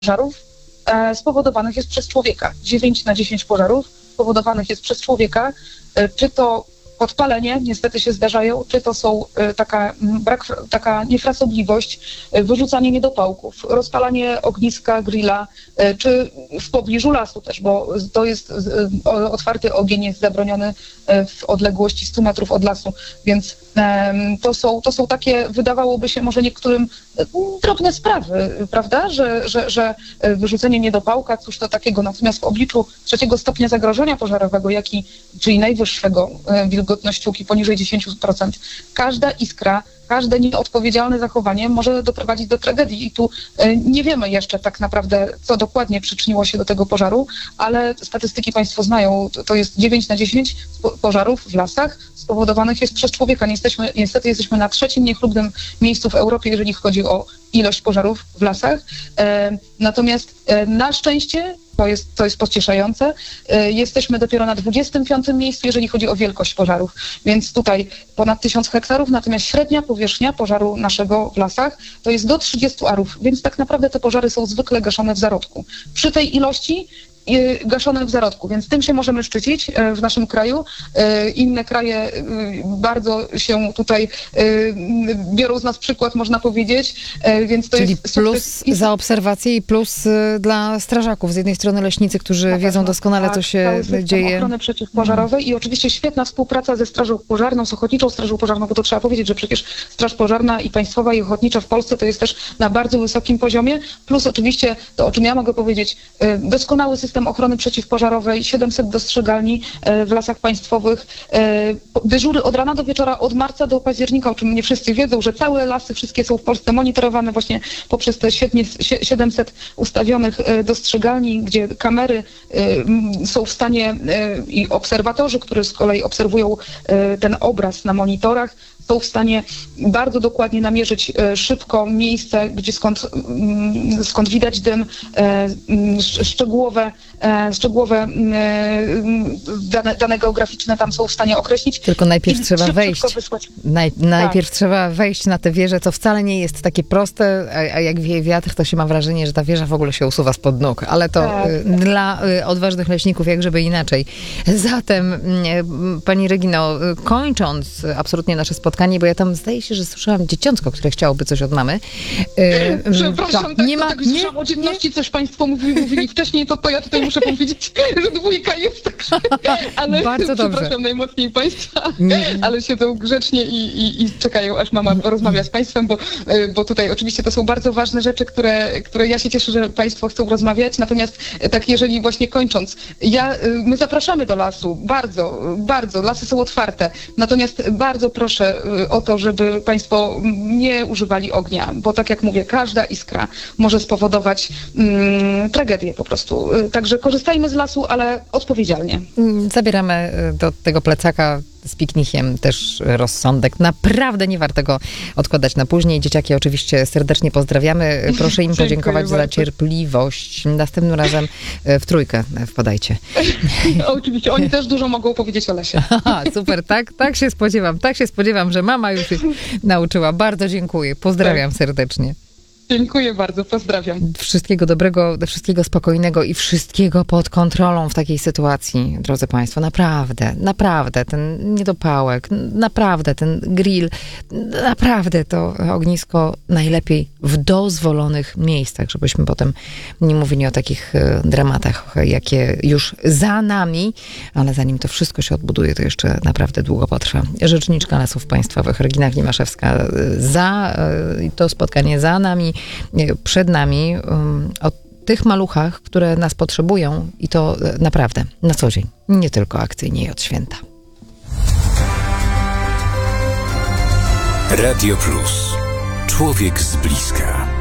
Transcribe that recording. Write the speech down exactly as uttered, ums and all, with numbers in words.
pożarów e, spowodowanych jest przez człowieka. dziewięć na dziesięć pożarów spowodowanych jest przez człowieka. E, czy to podpalenie, niestety się zdarzają, czy to są e, taka, brak, taka niefrasobliwość, e, wyrzucanie niedopałków, rozpalanie ogniska, grilla, e, czy w pobliżu lasu też, bo to jest e, otwarty ogień jest zabroniony e, w odległości stu metrów od lasu, więc e, to, są, to są takie, wydawałoby się może niektórym e, drobne sprawy, prawda, że, że, że wyrzucenie niedopałka, cóż to takiego, natomiast w obliczu trzeciego stopnia zagrożenia pożarowego, jaki, czyli najwyższego e, wilgotność sztuki poniżej dziesięć procent. Każda iskra, każde nieodpowiedzialne zachowanie może doprowadzić do tragedii i tu y, nie wiemy jeszcze tak naprawdę, co dokładnie przyczyniło się do tego pożaru, ale statystyki Państwo znają, to, to jest dziewięć na dziesięć pożarów w lasach spowodowanych jest przez człowieka. Nie jesteśmy, niestety jesteśmy na trzecim niechlubnym miejscu w Europie, jeżeli chodzi o ilość pożarów w lasach. E, natomiast e, na szczęście To jest, to jest pocieszające. Jesteśmy dopiero na dwudziestym piątym miejscu, jeżeli chodzi o wielkość pożarów. Więc tutaj ponad tysiąc hektarów, natomiast średnia powierzchnia pożaru naszego w lasach to jest do trzydziestu arów, więc tak naprawdę te pożary są zwykle gaszone w zarodku. Przy tej ilości gaszone w zarodku, więc tym się możemy szczycić w naszym kraju. Inne kraje bardzo się tutaj biorą z nas przykład, można powiedzieć, więc to Czyli jest plus sukces. za obserwację i plus dla strażaków. Z jednej strony leśnicy, którzy Na wiedzą pewno, doskonale, tak, co się cały system dzieje. ochrony przeciwpożarowej i oczywiście świetna współpraca ze Strażą Pożarną, z Ochotniczą Strażą Pożarną, bo to trzeba powiedzieć, że przecież Straż Pożarna i Państwowa i Ochotnicza w Polsce to jest też na bardzo wysokim poziomie, plus oczywiście to, o czym ja mogę powiedzieć, doskonały system ochrony przeciwpożarowej, siedemset dostrzegalni w lasach państwowych, dyżury od rana do wieczora, od marca do października, o czym nie wszyscy wiedzą, że całe lasy wszystkie są w Polsce monitorowane właśnie poprzez te siedemset ustawionych dostrzegalni, gdzie kamery są w stanie i obserwatorzy, którzy z kolei obserwują ten obraz na monitorach, są w stanie bardzo dokładnie namierzyć szybko miejsce, gdzie skąd, skąd widać dym, szczegółowe, szczegółowe dane, dane geograficzne tam są w stanie określić. Tylko najpierw trzeba wejść. Naj, najpierw tak. trzeba wejść na tę wieżę, co wcale nie jest takie proste, a, a jak wieje wiatr, to się ma wrażenie, że ta wieża w ogóle się usuwa spod nóg. Ale to tak. y, dla y, odważnych leśników jak żeby inaczej. Zatem, y, pani Regino, y, kończąc absolutnie nasze spotkanie, bo ja tam zdaje się, że słyszałam dzieciątko, które chciałoby coś od mamy. Y, Przepraszam, to, tak, nie ma, tak nie, słyszałam o dzietności, nie. Coś Państwo mówili, mówili wcześniej, to, to ja tutaj muszę powiedzieć, że dwójka jest, także, ale bardzo dobrze. Przepraszam najmocniej Państwa, ale siedzą grzecznie i, i, i czekają, aż mama rozmawia z Państwem, bo, bo tutaj oczywiście to są bardzo ważne rzeczy, które, które ja się cieszę, że Państwo chcą rozmawiać, natomiast tak jeżeli właśnie kończąc, ja, my zapraszamy do lasu, bardzo, bardzo, lasy są otwarte, natomiast bardzo proszę o to, żeby Państwo nie używali ognia, bo tak jak mówię, każda iskra może spowodować mm, tragedię po prostu. Także korzystajmy z lasu, ale odpowiedzialnie. Zabieramy do tego plecaka z piknikiem też rozsądek. Naprawdę nie warto go odkładać na później. Dzieciaki oczywiście serdecznie pozdrawiamy. Proszę im podziękować za cierpliwość. Następnym razem w trójkę wpadajcie. Oczywiście, oni też dużo mogą powiedzieć o lesie. Aha, super, tak, tak się spodziewam. Tak się spodziewam, że mama już ich nauczyła. Bardzo dziękuję. Pozdrawiam tak. serdecznie. Dziękuję bardzo, pozdrawiam. Wszystkiego dobrego, wszystkiego spokojnego i wszystkiego pod kontrolą w takiej sytuacji, drodzy Państwo. Naprawdę, naprawdę ten niedopałek, naprawdę ten grill, naprawdę to ognisko najlepiej w dozwolonych miejscach, żebyśmy potem nie mówili o takich dramatach, jakie już za nami, ale zanim to wszystko się odbuduje, to jeszcze naprawdę długo potrwa. Rzeczniczka Lasów Państwowych, Regina Klimaszewska, za to spotkanie za nami, przed nami, o tych maluchach, które nas potrzebują i to naprawdę na co dzień, nie tylko akcyjnie i od święta. Radio Plus. Człowiek z bliska.